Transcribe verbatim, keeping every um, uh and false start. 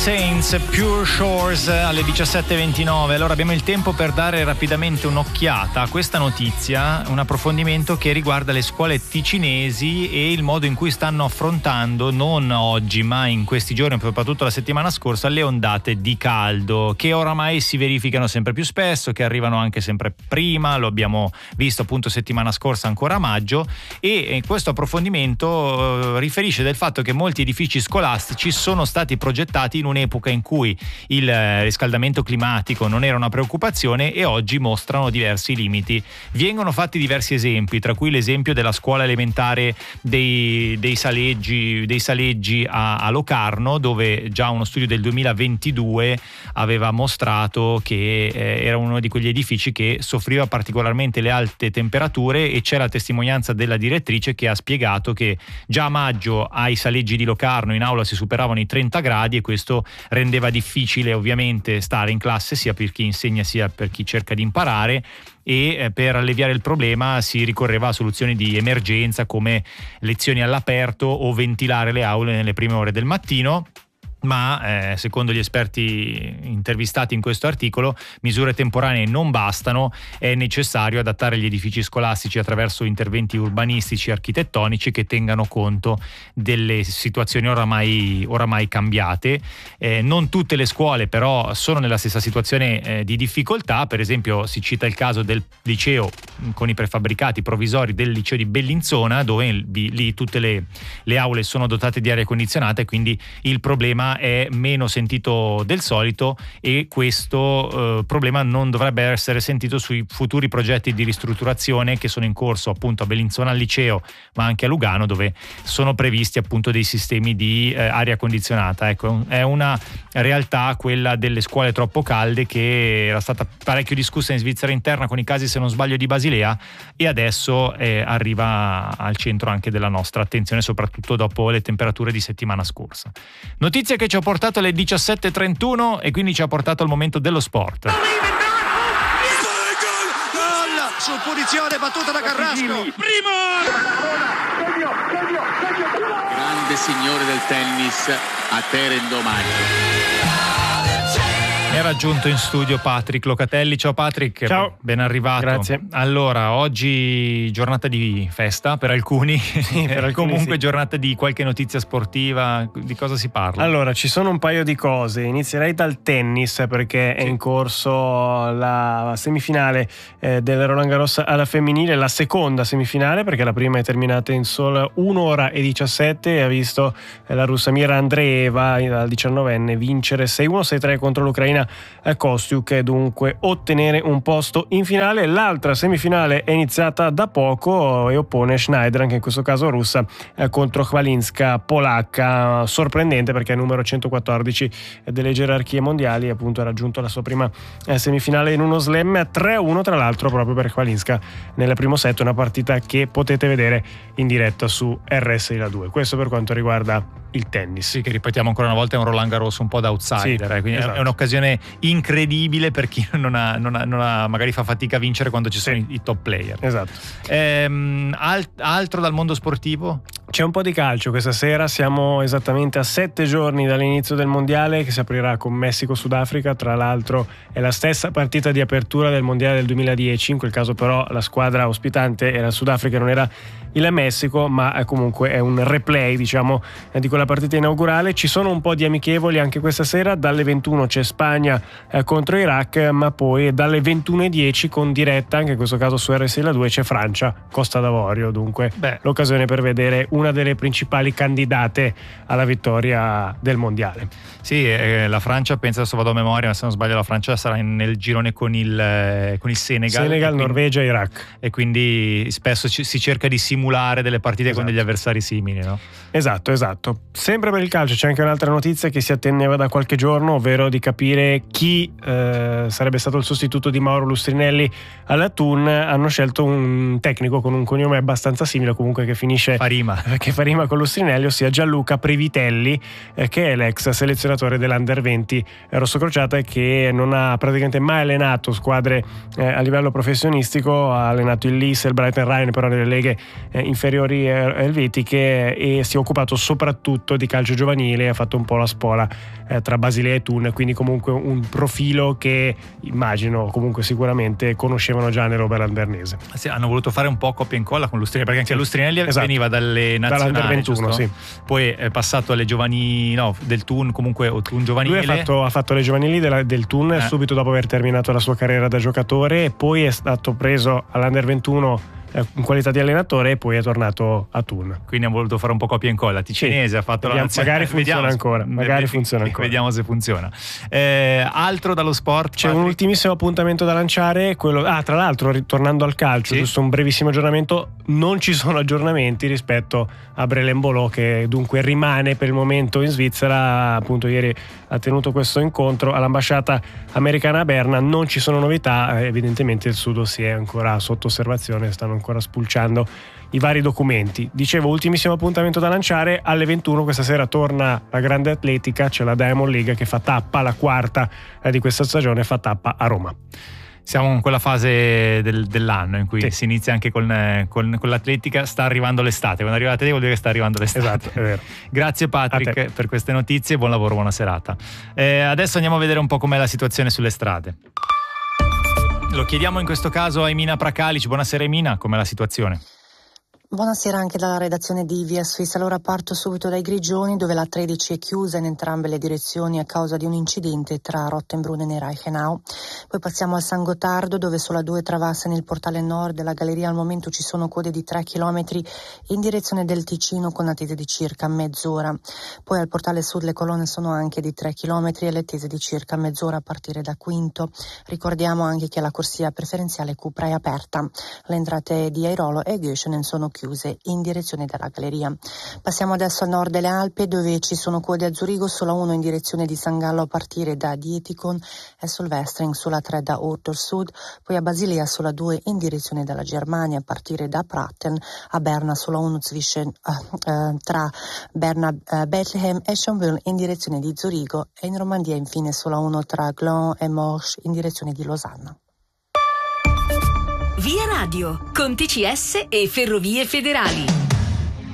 Saints, Pure Shores alle diciassette e ventinove. Allora abbiamo il tempo per dare rapidamente un'occhiata a questa notizia, un approfondimento che riguarda le scuole ticinesi e il modo in cui stanno affrontando, non oggi ma in questi giorni, soprattutto la settimana scorsa, le ondate di caldo che oramai si verificano sempre più spesso, che arrivano anche sempre prima. Lo abbiamo visto appunto settimana scorsa, ancora a maggio, e questo approfondimento eh, riferisce del fatto che molti edifici scolastici sono stati progettati in un'epoca in cui il riscaldamento climatico non era una preoccupazione e oggi mostrano diversi limiti. Vengono fatti diversi esempi, tra cui l'esempio della scuola elementare dei, dei Saleggi, dei Saleggi a, a Locarno, dove già uno studio del duemilaventidue aveva mostrato che eh, era uno di quegli edifici che soffriva particolarmente le alte temperature, e c'è la testimonianza della direttrice che ha spiegato che già a maggio ai Saleggi di Locarno in aula si superavano i trenta gradi, e questo rendeva difficile ovviamente stare in classe sia per chi insegna sia per chi cerca di imparare, e per alleviare il problema si ricorreva a soluzioni di emergenza come lezioni all'aperto o ventilare le aule nelle prime ore del mattino. Ma eh, secondo gli esperti intervistati in questo articolo, misure temporanee non bastano, è necessario adattare gli edifici scolastici attraverso interventi urbanistici e architettonici che tengano conto delle situazioni oramai, oramai cambiate. Eh, non tutte le scuole però sono nella stessa situazione eh, di difficoltà. Per esempio si cita il caso del liceo con i prefabbricati provvisori del liceo di Bellinzona, dove lì, lì tutte le, le aule sono dotate di aria condizionata e quindi il problema è meno sentito del solito, e questo eh, problema non dovrebbe essere sentito sui futuri progetti di ristrutturazione che sono in corso appunto a Bellinzona al liceo, ma anche a Lugano, dove sono previsti appunto dei sistemi di eh, aria condizionata. Ecco, è una realtà quella delle scuole troppo calde che era stata parecchio discussa in Svizzera interna con i casi, se non sbaglio, di Basilea, e adesso eh, arriva al centro anche della nostra attenzione, soprattutto dopo le temperature di settimana scorsa. Notizia che ci ha portato alle diciassette e trentuno e quindi ci ha portato al momento dello sport. Gol su punizione battuta da Carrasco. Primo! Grande signore del tennis a Terendomaggi. È raggiunto in studio Patrick Locatelli. Ciao Patrick. Ciao. Ben arrivato. Grazie. Allora, oggi giornata di festa per alcuni, sì, per alcuni comunque sì. Giornata di qualche notizia sportiva. Di cosa si parla? Allora, ci sono un paio di cose. Inizierei dal tennis, perché sì. È in corso la semifinale eh, del Roland Garros alla femminile, la seconda semifinale, perché la prima è terminata in solo un'ora e diciassette e ha visto eh, la russa Mira Andreeva, la diciannovenne, vincere sei uno sei tre contro l'Ucraina Kostyuk, e dunque ottenere un posto in finale. L'altra semifinale è iniziata da poco e oppone Schneider, anche in questo caso russa, eh, contro Khvalinska, polacca. Sorprendente, perché è numero centoquattordici delle gerarchie mondiali, appunto ha raggiunto la sua prima eh, semifinale in uno slam a tre a uno, tra l'altro proprio per Khvalinska nel primo set, una partita che potete vedere in diretta su R S I La due. Questo per quanto riguarda il tennis. Sì, che ripetiamo ancora una volta è un Roland Garros un po' da outsider, sì, eh, quindi esatto. È un'occasione incredibile per chi non ha, non ha, non ha magari fa fatica a vincere quando ci sono sì. i, i top player. Esatto. Ehm, alt, altro dal mondo sportivo? C'è un po' di calcio questa sera, siamo esattamente a sette giorni dall'inizio del mondiale, che si aprirà con Messico-Sudafrica. Tra l'altro è la stessa partita di apertura del mondiale del duemiladieci, in quel caso però la squadra ospitante era il Sudafrica, non era il Messico, ma comunque è un replay, diciamo, di quella partita inaugurale. Ci sono un po' di amichevoli anche questa sera. Dalle ventuno c'è Spagna eh, contro Iraq, ma poi dalle ventuno e dieci con diretta, anche in questo caso su R S I La due, c'è Francia Costa d'Avorio. Dunque Beh. l'occasione per vedere una delle principali candidate alla vittoria del mondiale. Sì, eh, la Francia, penso, adesso vado a memoria, ma se non sbaglio la Francia sarà in, nel girone con il, eh, con il Senegal Senegal, quindi, Norvegia e Iraq, e quindi spesso ci, si cerca di simulare delle partite esatto. con degli avversari simili, no? Esatto, esatto. Sempre per il calcio c'è anche un'altra notizia che si attendeva da qualche giorno, ovvero di capire chi eh, sarebbe stato il sostituto di Mauro Lustrinelli alla Thun. Hanno scelto un tecnico con un cognome abbastanza simile, comunque che finisce Farima che fa rima con Lustrinelli, ossia Gianluca Previtelli, eh, che è l'ex selezionatore dell'Under venti rossocrociata e che non ha praticamente mai allenato squadre eh, a livello professionistico. Ha allenato il Lis e il Brighton Rhine, però nelle leghe eh, inferiori eh, elvetiche, e si è occupato soprattutto di calcio giovanile. Ha fatto un po' la spola eh, tra Basilea e Thun, quindi comunque un profilo che immagino comunque sicuramente conoscevano già nell'Oberland Bernese. Sì, hanno voluto fare un po' copia e incolla con Lustrinelli, perché anche sì, Lustrinelli esatto, veniva dalle nazionali, dall'Under ventuno, sì. Poi è passato alle giovani, no, del Thun, comunque o Thun giovanile. Lui ha fatto, ha fatto le giovanili della, del Thun eh. subito dopo aver terminato la sua carriera da giocatore, e poi è stato preso all'Under ventuno in qualità di allenatore, e poi è tornato a Thun. Quindi ha voluto fare un po' copia e incolla. Ticinese sì, ha fatto vediamo, la nazionale. magari funziona vediamo, ancora magari v- funziona ancora vediamo se funziona. Eh, altro dallo sport, c'è Patrick? Un ultimissimo appuntamento da lanciare, quello, ah tra l'altro, ritornando al calcio, sì, giusto un brevissimo aggiornamento. Non ci sono aggiornamenti rispetto a Brelenbolò, che dunque rimane per il momento in Svizzera. Appunto ieri ha tenuto questo incontro all'ambasciata americana a Berna. Non ci sono novità, evidentemente il suo dossier è ancora sotto osservazione, stanno ancora spulciando i vari documenti. Dicevo, ultimissimo appuntamento da lanciare, alle ventuno questa sera torna la grande atletica, c'è la Diamond League che fa tappa, la quarta eh, di questa stagione, fa tappa a Roma. Siamo in quella fase del, dell'anno in cui sì, si inizia anche con, con, con l'atletica. Sta arrivando l'estate, quando arrivate lì vuol dire che sta arrivando l'estate. Esatto, è vero. Grazie Patrick per queste notizie, buon lavoro, buona serata. Eh, adesso andiamo a vedere un po' com'è la situazione sulle strade. Lo chiediamo in questo caso a Emina Prakalic. Buonasera Emina, com'è la situazione? Buonasera anche dalla redazione di Via Swiss. Allora parto subito dai Grigioni, dove la tredici è chiusa in entrambe le direzioni a causa di un incidente tra Rottenbrunnen e Reichenau. Poi passiamo al San Gottardo, dove sulla due travasse nel portale nord della galleria al momento ci sono code di tre chilometri in direzione del Ticino con attese di circa mezz'ora. Poi al portale sud le colonne sono anche di tre chilometri e le attese di circa mezz'ora a partire da Quinto. Ricordiamo anche che la corsia preferenziale Cupra è aperta. Le entrate di Airolo e Göschenen sono chiuse in direzione della galleria. Passiamo adesso al nord delle Alpi, dove ci sono code a Zurigo, solo uno in direzione di San Gallo a partire da Dietikon e Solvestring, sulla tre da Ortor Sud, poi a Basilea sulla due in direzione della Germania a partire da Pratten, a Berna sulla uno zwischen, uh, uh, tra Berna, uh, Bethlehem e Schönbrunn in direzione di Zurigo, e in Romandia infine sulla uno tra Gland e Morges in direzione di Losanna. Via Radio, con T C S e Ferrovie Federali.